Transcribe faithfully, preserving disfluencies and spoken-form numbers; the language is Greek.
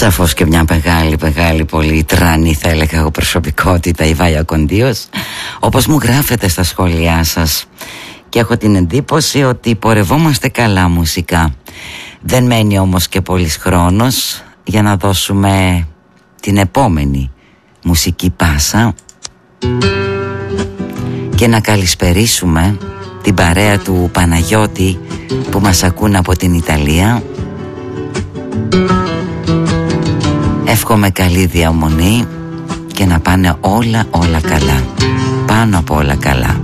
Σαφώς και μια μεγάλη μεγάλη πολύ τρανή, θα έλεγα εγώ, προσωπικότητα, η Βάια Κοντίος, όπως μου γράφετε στα σχόλιά σας, και έχω την εντύπωση ότι πορευόμαστε καλά μουσικά. Δεν μένει όμως και πολύς χρόνος για να δώσουμε την επόμενη μουσική πάσα και να καλησπερίσουμε την παρέα του Παναγιώτη που μας ακούν από την Ιταλία. Εύχομαι καλή διαμονή και να πάνε όλα όλα καλά, πάνω από όλα καλά.